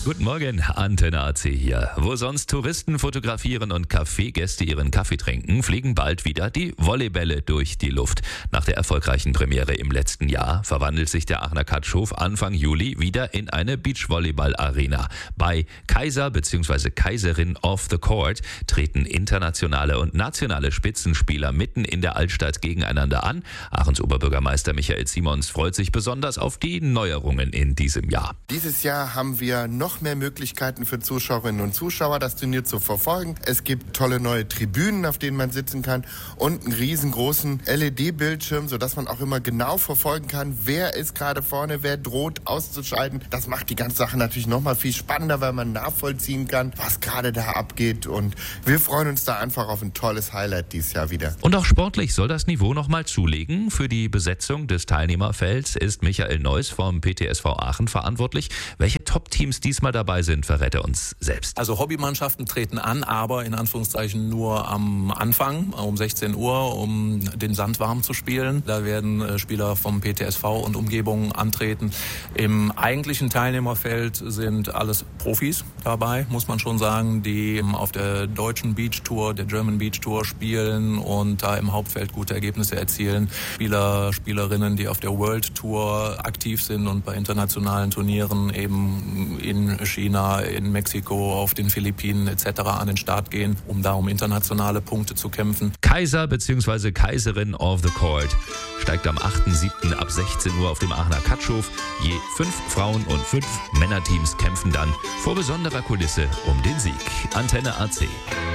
Guten Morgen, Antenne AC hier. Wo sonst Touristen fotografieren und Kaffeegäste ihren Kaffee trinken, fliegen bald wieder die Volleybälle durch die Luft. Nach der erfolgreichen Premiere im letzten Jahr verwandelt sich der Aachener Katschhof Anfang Juli wieder in eine Beachvolleyball-Arena. Bei Kaiser bzw. Kaiserin of the Court treten internationale und nationale Spitzenspieler mitten in der Altstadt gegeneinander an. Aachens Oberbürgermeister Michael Simons freut sich besonders auf die Neuerungen in diesem Jahr. Dieses Jahr haben wir noch mehr Möglichkeiten für Zuschauerinnen und Zuschauer, das Turnier zu verfolgen. Es gibt tolle neue Tribünen, auf denen man sitzen kann und einen riesengroßen LED-Bildschirm, sodass man auch immer genau verfolgen kann, wer ist gerade vorne, wer droht auszuscheiden. Das macht die ganze Sache natürlich noch mal viel spannender, weil man nachvollziehen kann, was gerade da abgeht. Und wir freuen uns da einfach auf ein tolles Highlight dieses Jahr wieder. Und auch sportlich soll das Niveau noch mal zulegen. Für die Besetzung des Teilnehmerfelds ist Michael Neuss vom PTSV Aachen verantwortlich. Welche Top-Teams diesmal dabei sind, verrät er uns selbst. Also Hobbymannschaften treten an, aber in Anführungszeichen nur am Anfang, um 16 Uhr, um den Sand warm zu spielen. Da werden Spieler vom PTSV und Umgebung antreten. Im eigentlichen Teilnehmerfeld sind alles Profis dabei, muss man schon sagen, die auf der deutschen Beach Tour, der German Beach Tour spielen und da im Hauptfeld gute Ergebnisse erzielen. Spieler, Spielerinnen, die auf der World Tour aktiv sind und bei internationalen Turnieren eben in China, in Mexiko, auf den Philippinen etc. an den Start gehen, um da um internationale Punkte zu kämpfen. Kaiser bzw. Kaiserin of the Court steigt am 8.7. ab 16 Uhr auf dem Aachener Katschhof. Je 5 Frauen- und 5 Männerteams kämpfen dann vor besonderer Kulisse um den Sieg. Antenne AC.